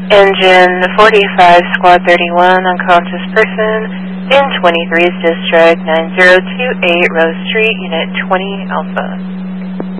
Engine 45, Squad 31, unconscious person in 23's District 9028 Rose Street, Unit 20 Alpha.